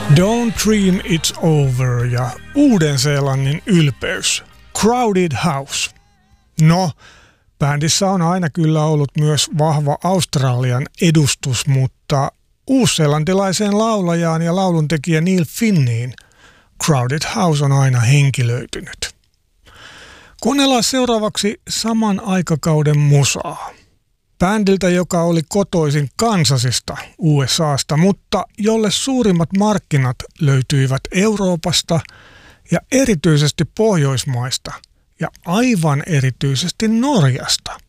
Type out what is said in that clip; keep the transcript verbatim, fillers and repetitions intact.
Don't Dream It's Over ja Uuden-Seelannin ylpeys, Crowded House. No, bändissä on aina kyllä ollut myös vahva Australian edustus, mutta uusseelantilaiseen laulajaan ja lauluntekijä Neil Finniin Crowded House on aina henkilöitynyt. Kuunnellaan seuraavaksi saman aikakauden musaa. Bändiltä, joka oli kotoisin Kansasista, U S A:sta, mutta jolle suurimmat markkinat löytyivät Euroopasta ja erityisesti Pohjoismaista ja aivan erityisesti Norjasta.